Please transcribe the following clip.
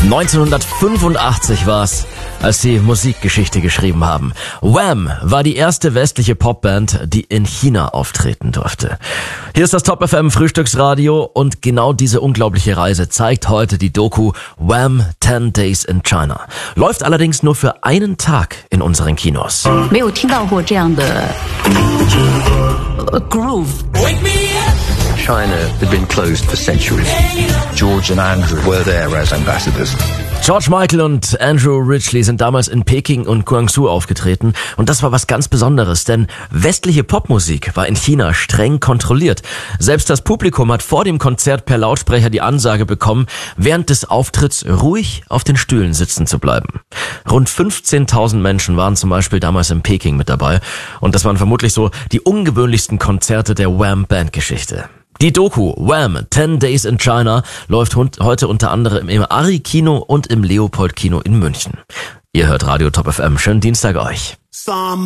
1985 war's, als sie Musikgeschichte geschrieben haben. Wham! War die erste westliche Popband, die in China auftreten durfte. Hier ist das Top FM Frühstücksradio und genau diese unglaubliche Reise zeigt heute die Doku Wham! 10 Days in China. Läuft allerdings nur für einen Tag in unseren Kinos. 没有听到过这样的groove. China had been closed for centuries. George and Andrew were there as ambassadors. George Michael und Andrew Ridgeley sind damals in Peking und Guangzhou aufgetreten und das war was ganz Besonderes, denn westliche Popmusik war in China streng kontrolliert. Selbst das Publikum hat vor dem Konzert per Lautsprecher die Ansage bekommen, während des Auftritts ruhig auf den Stühlen sitzen zu bleiben. Rund 15.000 Menschen waren zum Beispiel damals in Peking mit dabei und das waren vermutlich so die ungewöhnlichsten Konzerte der Wham-Bandgeschichte. Die Doku Wham! 10 Days in China läuft heute unter anderem im Ari-Kino und im Leopold-Kino in München. Ihr hört Radio Top FM. Schönen Dienstag euch.